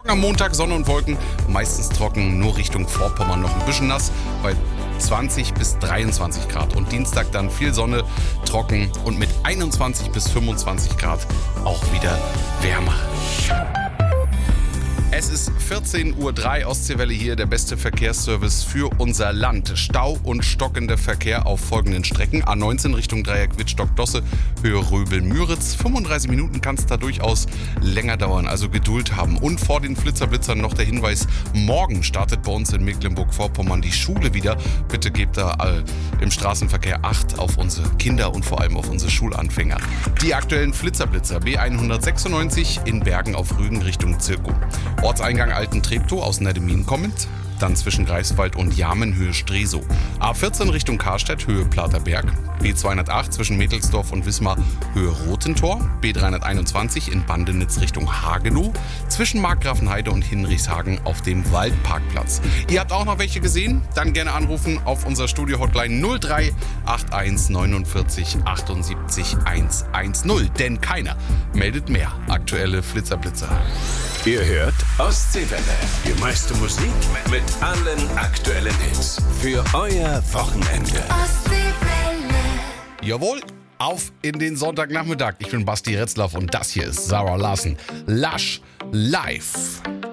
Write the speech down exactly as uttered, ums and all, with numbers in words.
Am Montag Sonne und Wolken, meistens trocken, nur Richtung Vorpommern noch ein bisschen nass bei zwanzig bis dreiundzwanzig Grad. Und Dienstag dann viel Sonne, trocken und mit einundzwanzig bis fünfundzwanzig Grad auch wieder wärmer. Es ist vierzehn Uhr drei, Ostseewelle hier, der beste Verkehrsservice für unser Land. Stau und stockender Verkehr auf folgenden Strecken. A neunzehn Richtung Dreieck Wittstock-Dosse, Höhe Röbel-Müritz. fünfunddreißig Minuten kann es da durchaus länger dauern, also Geduld haben. Und vor den Flitzerblitzern noch der Hinweis, morgen startet bei uns in Mecklenburg-Vorpommern die Schule wieder. Bitte gebt da äh, im Straßenverkehr Acht auf unsere Kinder und vor allem auf unsere Schulanfänger. Die aktuellen Flitzerblitzer, B hundertsechsundneunzig in Bergen auf Rügen Richtung Zirkum. Ortseingang Alten Treptow aus Neddemin kommend, dann zwischen Greifswald und Jamen Höhe Stresow. A vierzehn Richtung Karstedt Höhe Platerberg, B zweihundertacht zwischen Mädelsdorf und Wismar Höhe Rotentor, B dreihunderteinundzwanzig in Bandenitz Richtung Hagenow, zwischen Markgrafenheide und Hinrichshagen auf dem Waldparkplatz. Ihr habt auch noch welche gesehen? Dann gerne anrufen auf unser Studio-Hotline null drei acht eins neunundvierzig achtundsiebzig hundertzehn, denn keiner meldet mehr aktuelle Flitzerblitzer. Ihr hört Ostseewelle. Die meiste Musik mit allen aktuellen Hits. Für euer Wochenende. Ostseewelle. Jawohl, auf in den Sonntagnachmittag. Ich bin Basti Retzlaff und das hier ist Sarah Larsen. Lush live.